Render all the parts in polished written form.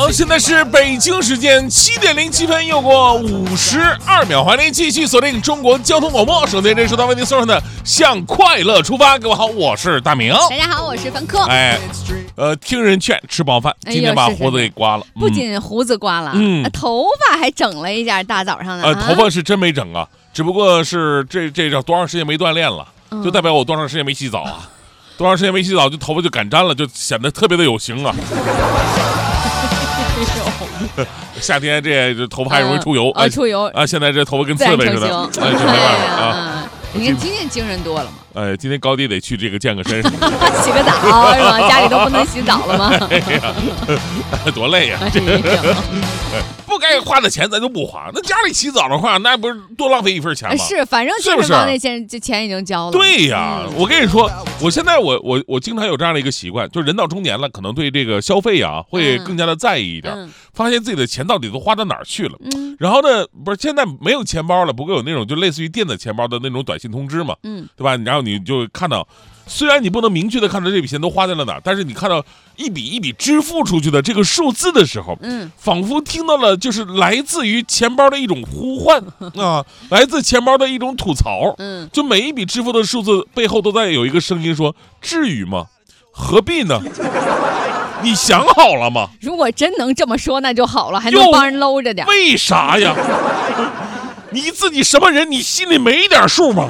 好，现在是北京时间7:07，又过52秒，欢迎您继续锁定中国交通广播。首先，这是为您送上的《向快乐出发》。各位好，我是大明。 大家好，我是凡客。 听人劝，吃饱饭。今天把胡子给刮了， 不仅胡子刮了，头发还整了一下。大早上的， 头发是真没整啊，只不过是这叫多长时间没锻炼了，就代表我多长时间没洗澡啊。多长时间没洗澡，就头发就敢粘了，就显得特别的有型啊。夏天这头发还容易出油， 出油啊！现在这头发跟刺猬似的，这没办法啊。 你看今天精神多了嘛？ 今天高低得去这个健个身， 洗个澡是吧？家里都不能洗澡了吗？ 多累呀！不该花的钱咱就不花，那家里洗澡的话，那不是多浪费一份钱吗？ 是，反正健身房那钱已经交了。 对呀，我跟你说，我现在我经常有这样的一个习惯，就是人到中年了，可能对这个消费啊会更加的在意一点，发现自己的钱到底都花到哪儿去了。然后呢，不是现在没有钱包了，不过有那种就类似于电子钱包的那种短信通知嘛，对吧？然后你就看到。虽然你不能明确的看到这笔钱都花在了哪儿，但是你看到一笔一笔支付出去的这个数字的时候，仿佛听到了就是来自于钱包的一种呼唤啊，来自钱包的一种吐槽。就每一笔支付的数字背后都在有一个声音说：至于吗？何必呢？你想好了吗？ 如果真能这么说，那就好了，还能帮人搂着点。 为啥呀？你自己什么人？你心里没点数吗？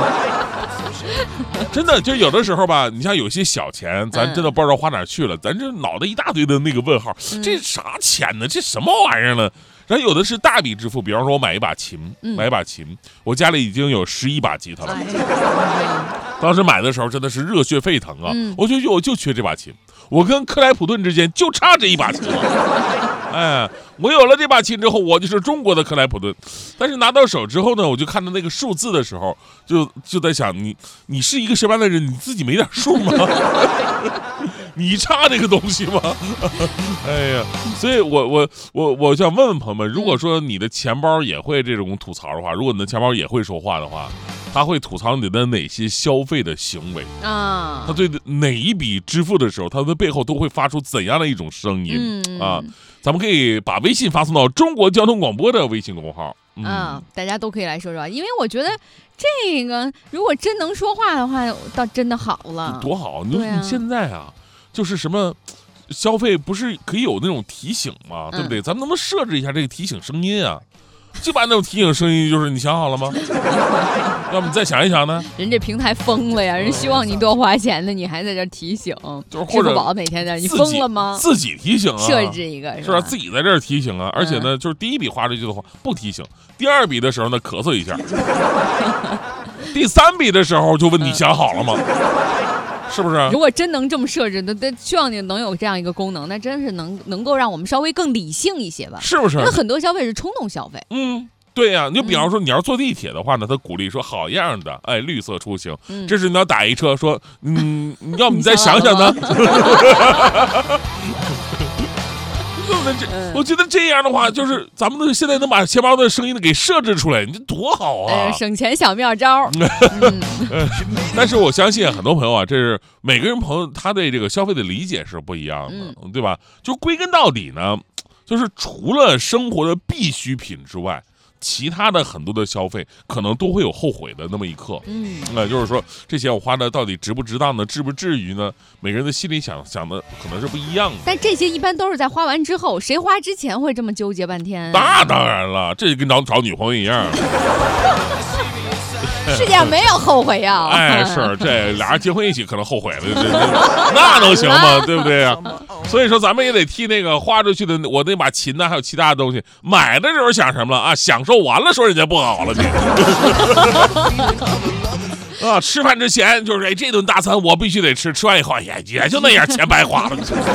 真的，就有的时候吧，你像有些小钱，咱真的不知道花哪去了，咱这脑袋一大堆的那个问号，这啥钱呢？这什么玩意儿呢？然后有的是大笔支付，比方说我买一把琴，我家里已经有11把吉他了。当时买的时候真的是热血沸腾啊！我就缺这把琴，我跟克莱普顿之间就差这一把琴了。我有了这把琴之后，我就是中国的克莱普顿。但是拿到手之后呢，我就看到那个数字的时候，就在想，你是一个什么样的人？你自己没点数吗？你差这个东西吗？所以我想问问朋友们，如果说你的钱包也会这种吐槽的话，如果你的钱包也会说话的话，他会吐槽你的哪些消费的行为啊？他对哪一笔支付的时候，他的背后都会发出怎样的一种声音啊？咱们可以把微信发送到中国交通广播的微信公众号。 大家都可以来说说，因为我觉得这个如果真能说话的话，倒真的好了， 多好！你现在啊，就是什么消费不是可以有那种提醒吗？对不对？咱们能不能设置一下这个提醒声音啊？就把那种提醒声音，就是你想好了吗？要不你再想一想呢？ 人这平台疯了呀！人希望你多花钱呢，你还在这提醒， 就是支付宝每天在，你疯了吗？ 自己提醒啊， 设置一个是吧？自己在这儿提醒啊，而且呢，就是第一笔花出去的话不提醒，第二笔的时候呢咳嗽一下，第三笔的时候就问你想好了吗？是不是？ 如果真能这么设置，那希望你能有这样一个功能，那真是能够让我们稍微更理性一些吧？是不是？ 因为很多消费是冲动消费。 对呀，你就比方说你要坐地铁的话呢，他鼓励说好样的，绿色出行。这是你要打一车说，要不你再想想呢？我觉得这样的话，就是咱们现在能把钱包的声音给设置出来，你这多好啊！ 省钱小妙招。 但是我相信很多朋友啊，这是每个人朋友他对这个消费的理解是不一样的，对吧？就归根到底呢，就是除了生活的必需品之外，其他的很多的消费可能都会有后悔的那么一刻。就是说这些我花的到底值不值当呢？至不至于呢？每个人的心里想的可能是不一样的。 但这些一般都是在花完之后，谁花之前会这么纠结半天？ 那当然了，这跟找女朋友一样。 世界上没有后悔药。 是这俩人结婚一起可能后悔了，那能行吗？对不对呀？所以说咱们也得替那个花出去的我那把琴呢，还有其他的东西，买的时候想什么了啊？享受完了说人家不好了你。吃饭之前就是这顿大餐我必须得吃，吃完以后也就那样，钱白花了。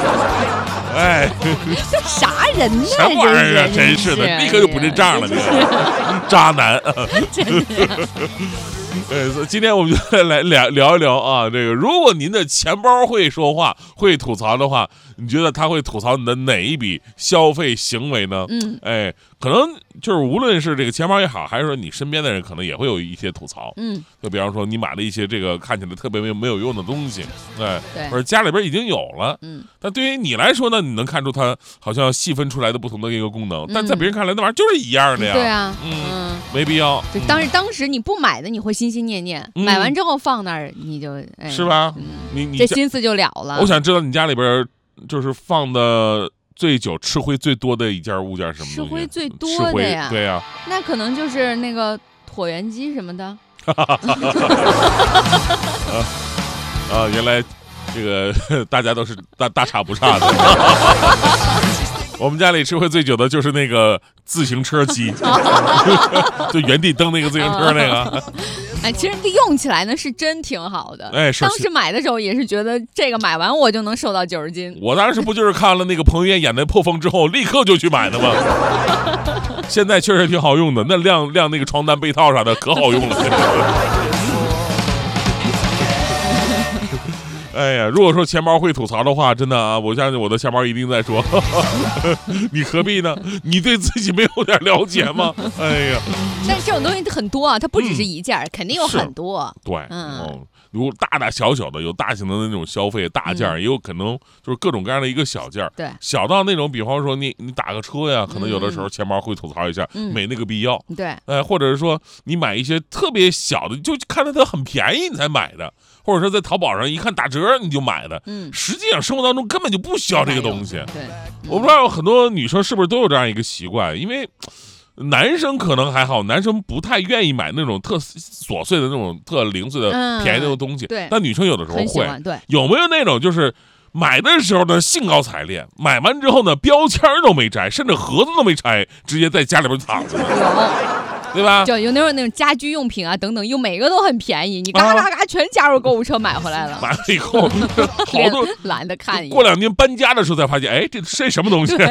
这啥人呢？ 什么玩意儿啊？真是的，立刻就不认账了，渣男。真的。今天我们就来聊一聊啊，这个如果您的钱包会说话、会吐槽的话， 你觉得他会吐槽你的哪一笔消费行为呢？可能就是无论是这个钱包也好，还是说你身边的人，可能也会有一些吐槽。就比方说你买了一些这个看起来特别没有用的东西， 对， 或者家里边已经有了，但对于你来说呢，你能看出它好像细分出来的不同的一个功能，但在别人看来那玩意儿就是一样的呀。 对啊， 没必要。 就当时你不买的，你会心心念念，买完之后放那儿，你就是吧？你这心思就了了。 我想知道你家里边就是放的最久、吃灰最多的一件物件是什么东西？ 吃灰最多的呀？ 对呀， 那可能就是那个椭圆机什么的。 原来这个大家都是大差不差的。我们家里吃灰最久的就是那个自行车机，就原地蹬那个自行车那个。 其实用起来呢是真挺好的。当时买的时候也是觉得这个买完我就能瘦到90斤。 我当时不就是看了那个彭于晏演的《破风》之后，立刻就去买的吗？现在确实挺好用的，那晾那个床单被套啥的可好用了。哎呀，如果说钱包会吐槽的话，真的啊，我相信我的钱包一定在说，你何必呢？你对自己没有点了解吗？哎呀， 但是这种东西很多啊，它不只是一件，肯定有很多。 对，有大小的，有大型的那种消费大件，也有可能就是各种各样的一个小件。 对， 小到那种，比方说你打个车呀，可能有的时候钱包会吐槽一下，没那个必要。 对， 或者是说你买一些特别小的，就看着它很便宜你才买的。或者说在淘宝上一看打折你就买的，实际上生活当中根本就不需要这个东西。 对， 我不知道很多女生是不是都有这样一个习惯，因为男生可能还好，男生不太愿意买那种特琐碎的那种特零碎的便宜的东西， 对， 但女生有的时候会。 对， 有没有那种就是买的时候呢兴高采烈，买完之后呢标签都没摘，甚至盒子都没拆，直接在家里边躺着？对吧？ 就有那种家居用品啊等等，又每个都很便宜，你嘎嘎嘎全加入购物车买回来了。 买了以后，好多懒得看。 过2年搬家的时候才发现，哎，这什么东西？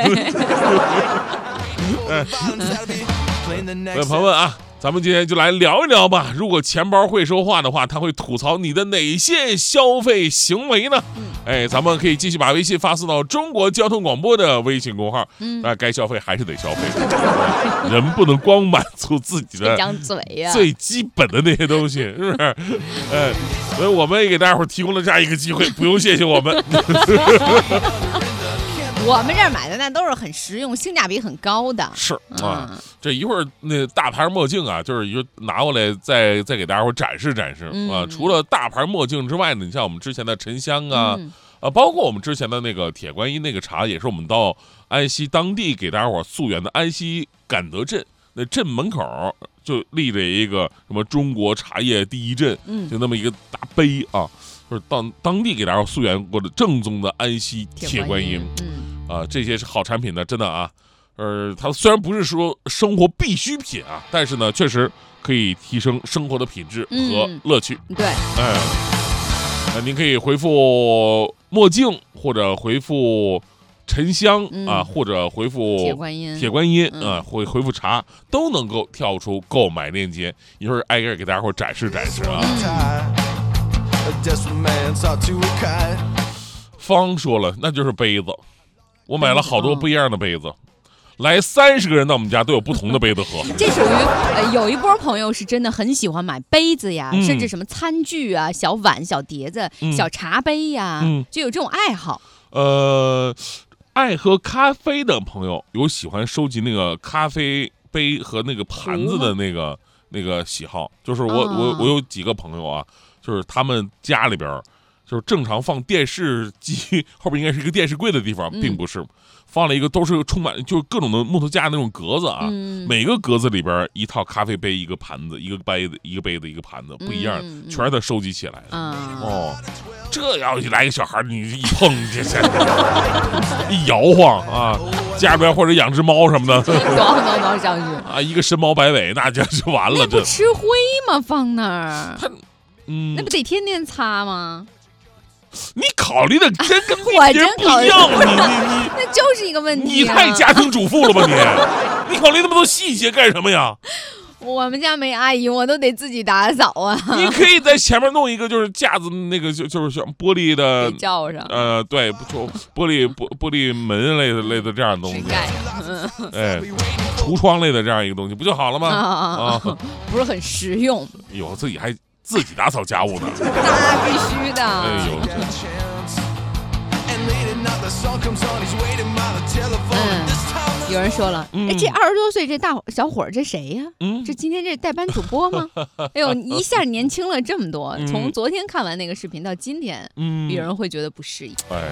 朋友们啊，咱们今天就来聊一聊吧。如果钱包会说话的话，他会吐槽你的哪些消费行为呢？咱们可以继续把微信发送到中国交通广播的微信公号。那该消费还是得消费，人不能光满足自己的张嘴呀， 最基本的那些东西，是不是？所以我们也给大家伙提供了这样一个机会，不用谢谢我们。 我们这儿买的那都是很实用、性价比很高的。 是啊，这一会儿那大牌墨镜啊，就是拿过来再给大家伙展示展示啊。除了大牌墨镜之外呢，你像我们之前的沉香啊，包括我们之前的那个铁观音那个茶，也是我们到安溪当地给大家伙溯源的安溪感德镇。那镇门口就立着一个什么中国茶叶第一镇，就那么一个大碑啊，就是当地给大家溯源过的正宗的安溪铁观音。这些是好产品呢，真的啊。它虽然不是说生活必需品啊，但是呢，确实可以提升生活的品质和乐趣。 对， 您可以回复墨镜，或者回复沉香啊，或者回复铁观音啊，回复茶，都能够跳出购买链接。一会儿挨个给大家伙展示展示啊。方说了，那就是杯子。我买了好多不一样的杯子，来30个人到我们家都有不同的杯子喝。 这属于有一波朋友是真的很喜欢买杯子呀，甚至什么餐具啊、小碗、小碟子、小茶杯呀，就有这种爱好。 爱喝咖啡的朋友有喜欢收集那个咖啡杯和那个盘子的那个喜好，就是我有几个朋友啊，就是他们家里边就是正常放电视机后边应该是一个电视柜的地方，并不是放了一个都是充满就是各种的木头架那种格子啊，每个格子里边一套咖啡杯、一个盘子、一个杯子、一个盘子，不一样，全是他收集起来的。这要来个小孩，你一碰这一摇晃啊，家边或者养只猫什么的， 咚上去啊，一个深毛摆尾，那就完了。 那不吃灰吗？放那儿， 那不得天天擦吗？ 你考虑的真跟别人不一样，你那就是一个问题。 你太家庭主妇了吧你？你考虑那么多细节干什么呀？ 我们家没阿姨，我都得自己打扫啊。 你可以在前面弄一个，就是架子，那个就是像玻璃的罩上。 对，就玻璃门类的这样的东西。哎，橱窗类的这样一个东西，不就好了吗？ 不是很实用。 有自己还自己打扫家务呢。 那必须的。 哎呦。 有人说了，哎，这20多岁这大小伙这谁呀？这今天这代班主播吗？哎呦，一下年轻了这么多，从昨天看完那个视频到今天，有人会觉得不适应。 哎，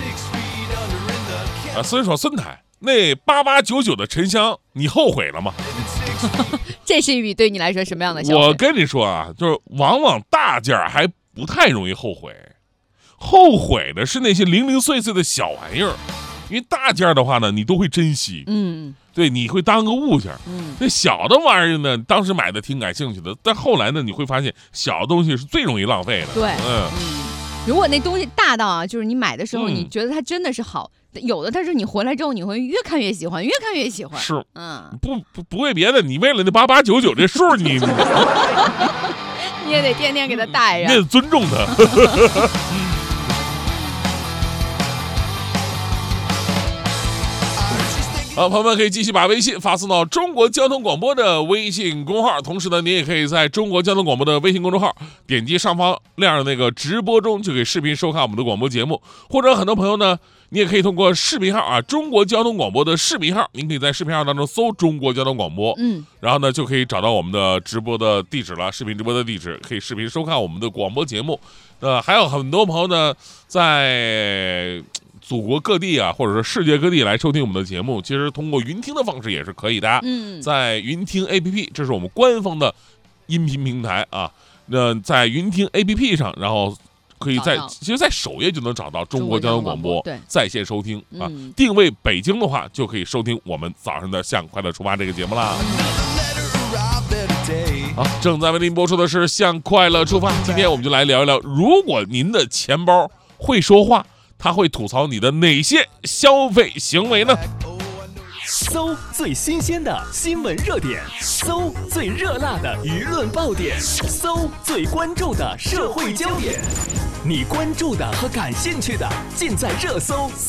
所以说孙台那8899的沉香，你后悔了吗？ 这是一笔对你来说什么样的消费？ 我跟你说啊，就是往往大件还不太容易后悔，后悔的是那些零零碎碎的小玩意儿。因为大件的话呢，你都会珍惜，对，你会当个物件，那小的玩意儿呢，当时买的挺感兴趣的，但后来呢，你会发现小的东西是最容易浪费的， 对，如果那东西大到啊，就是你买的时候，你觉得它真的是好，有的它是你回来之后，你会越看越喜欢，越看越喜欢， 是，不为别的，你为了那8899这数，你也得天天给它带上， 你得尊重它。好，朋友们可以继续把微信发送到中国交通广播的微信公号，同时呢，你也可以在中国交通广播的微信公众号点击上方亮的那个直播中，就可以视频收看我们的广播节目。或者很多朋友呢，你也可以通过视频号啊，中国交通广播的视频号，您可以在视频号当中搜中国交通广播，然后呢就可以找到我们的直播的地址了，视频直播的地址，可以视频收看我们的广播节目。还有很多朋友呢，在祖国各地啊，或者说世界各地来收听我们的节目，其实通过云听的方式也是可以的。在云听 APP， 这是我们官方的音频平台啊。在云听 APP 上，然后可以其实，在首页就能找到中国交通广播在线收听啊。定位北京的话，就可以收听我们早上的《向快乐出发》这个节目啦。好，正在为您播出的是《向快乐出发》，今天我们就来聊一聊，如果您的钱包会说话，他会吐槽你的哪些消费行为呢？ 搜最新鲜的新闻热点，搜最热辣的舆论爆点，搜最关注的社会焦点。你关注的和感兴趣的，尽在热搜